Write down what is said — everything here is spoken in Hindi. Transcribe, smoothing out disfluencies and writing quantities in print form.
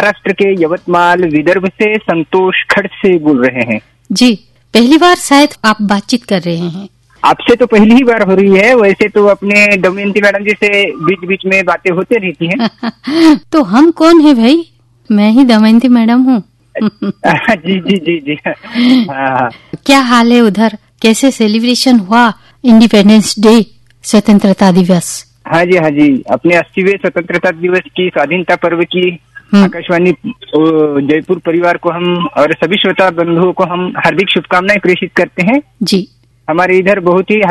महाराष्ट्र के यवतमाल विदर्भ से संतोष खड़ से बोल रहे हैं। जी, पहली बार शायद आप बातचीत कर रहे हैं। आपसे तो पहली ही बार हो रही है, वैसे तो अपने दमयंती मैडम जी से बीच बीच में बातें होते रहती हैं। तो हम कौन है भाई? मैं ही दमयंती मैडम हूँ। जी जी जी जी। क्या हाल है उधर? कैसे सेलिब्रेशन हुआ इंडिपेंडेंस डे, स्वतंत्रता दिवस? हाँ जी, अपने 80वें स्वतंत्रता दिवस की स्वाधीनता पर्व की आकाशवाणी जयपुर परिवार को हम और सभी श्रोता बंधुओं को हम हार्दिक शुभकामनाएं प्रेषित करते हैं। जी, हमारे इधर बहुत ही